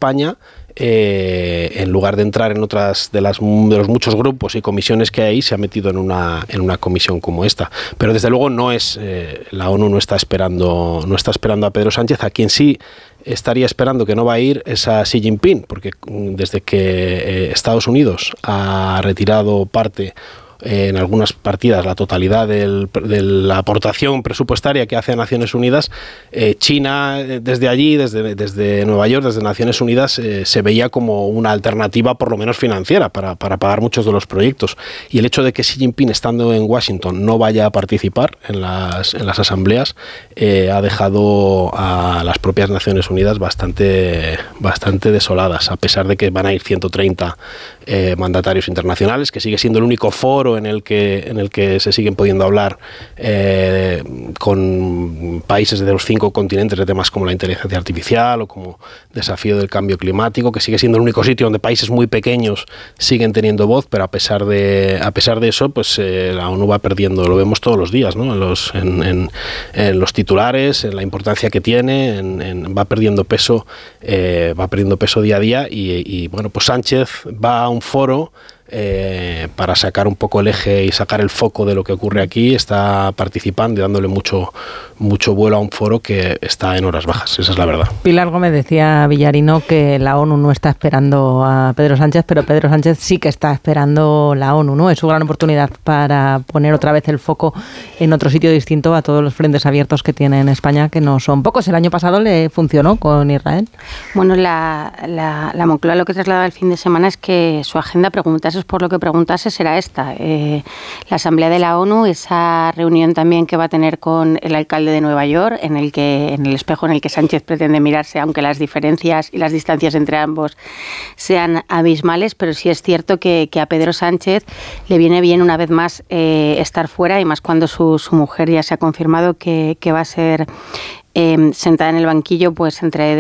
España, en lugar de entrar en otras de los muchos grupos y comisiones que hay, se ha metido en una comisión como esta. Pero desde luego no es la ONU no está esperando a Pedro Sánchez. A quien sí estaría esperando que no va a ir es a Xi Jinping, porque desde que Estados Unidos ha retirado parte en algunas partidas la totalidad de la aportación presupuestaria que hace a Naciones Unidas, China desde allí, desde Nueva York, desde Naciones Unidas, se veía como una alternativa por lo menos financiera para pagar muchos de los proyectos. Y el hecho de que Xi Jinping, estando en Washington, no vaya a participar en las asambleas, ha dejado a las propias Naciones Unidas bastante desoladas, a pesar de que van a ir 130 mandatarios internacionales, que sigue siendo el único foro en el que se siguen pudiendo hablar con países de los 5 continentes de temas como la inteligencia artificial o como desafío del cambio climático, que sigue siendo el único sitio donde países muy pequeños siguen teniendo voz, pero a pesar de eso, pues la ONU va perdiendo, lo vemos todos los días, ¿no? En los titulares, en la importancia que tiene, va perdiendo peso día a día y bueno, pues Sánchez va a un foro para sacar un poco el eje y sacar el foco de lo que ocurre aquí. Está participando y dándole mucho vuelo a un foro que está en horas bajas, esa es la verdad. Pilar Gómez decía Villarino que la ONU no está esperando a Pedro Sánchez, pero Pedro Sánchez sí que está esperando la ONU, ¿no? Es su gran oportunidad para poner otra vez el foco en otro sitio distinto a todos los frentes abiertos que tiene en España, que no son pocos. El año pasado le funcionó con Israel. Bueno, la Moncloa lo que trasladaba el fin de semana es que su agenda, preguntases por lo que preguntases, será esta. La Asamblea de la ONU, esa reunión también que va a tener con el alcalde de Nueva York, en el espejo en el que Sánchez pretende mirarse, aunque las diferencias y las distancias entre ambos sean abismales, pero sí es cierto que a Pedro Sánchez le viene bien una vez más estar fuera, y más cuando su mujer ya se ha confirmado que va a ser sentada en el banquillo, pues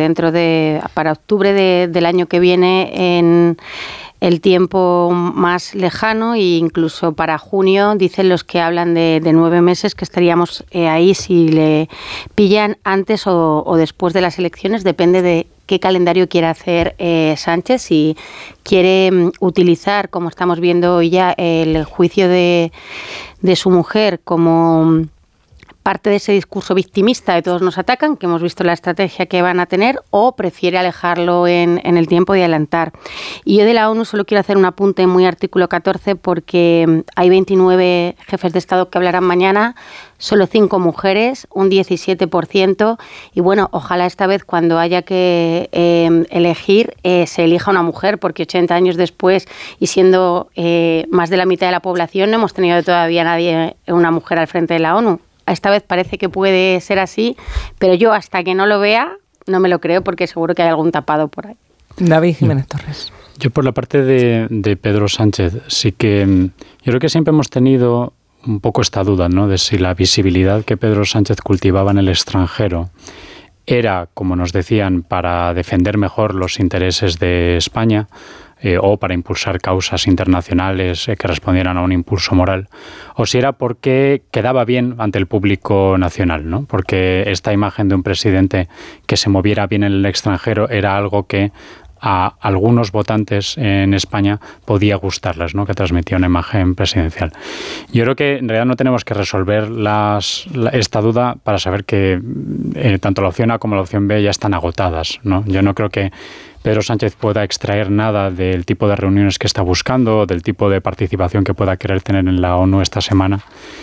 para octubre del año que viene, en el tiempo más lejano, e incluso para junio, dicen los que hablan de 9 meses, que estaríamos ahí si le pillan antes o después de las elecciones. Depende de qué calendario quiera hacer Sánchez, si quiere utilizar, como estamos viendo hoy ya, el juicio de su mujer como parte de ese discurso victimista de todos nos atacan, que hemos visto la estrategia que van a tener, o prefiere alejarlo en el tiempo y adelantar. Y yo de la ONU solo quiero hacer un apunte muy artículo 14, porque hay 29 jefes de Estado que hablarán mañana, solo 5 mujeres, un 17%, y bueno, ojalá esta vez cuando haya que elegir, se elija una mujer, porque 80 años después y siendo más de la mitad de la población, no hemos tenido todavía una mujer al frente de la ONU. Esta vez parece que puede ser así, pero yo hasta que no lo vea no me lo creo, porque seguro que hay algún tapado por ahí. David Jiménez Torres. Yo por la parte de Pedro Sánchez, sí que yo creo que siempre hemos tenido un poco esta duda, ¿no?, de si la visibilidad que Pedro Sánchez cultivaba en el extranjero era, como nos decían, para defender mejor los intereses de España, o para impulsar causas internacionales que respondieran a un impulso moral, o si era porque quedaba bien ante el público nacional, ¿no? Porque esta imagen de un presidente que se moviera bien en el extranjero era algo que a algunos votantes en España podía gustarles, ¿no?, que transmitía una imagen presidencial. Yo creo que en realidad no tenemos que resolver esta duda para saber que tanto la opción A como la opción B ya están agotadas, ¿no? Yo no creo que Pedro Sánchez pueda extraer nada del tipo de reuniones que está buscando, del tipo de participación que pueda querer tener en la ONU esta semana,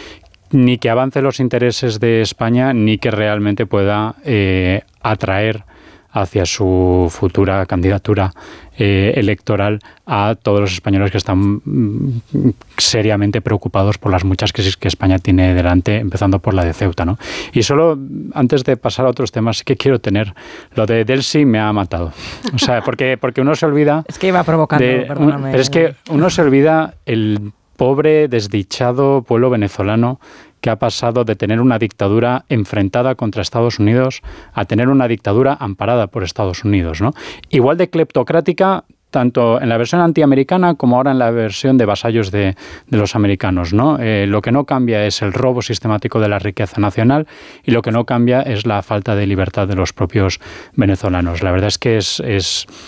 ni que avance los intereses de España, ni que realmente pueda atraer hacia su futura candidatura electoral a todos los españoles que están seriamente preocupados por las muchas crisis que España tiene delante, empezando por la de Ceuta, ¿no? Y solo, antes de pasar a otros temas, sí que quiero tener lo de Delsi me ha matado. O sea, porque uno se olvida... Es que iba provocando, perdóname. Pero es que uno se olvida el pobre, desdichado pueblo venezolano que ha pasado de tener una dictadura enfrentada contra Estados Unidos a tener una dictadura amparada por Estados Unidos, ¿no? Igual de cleptocrática, tanto en la versión antiamericana como ahora en la versión de vasallos de los americanos, ¿no? Lo que no cambia es el robo sistemático de la riqueza nacional, y lo que no cambia es la falta de libertad de los propios venezolanos. La verdad es que es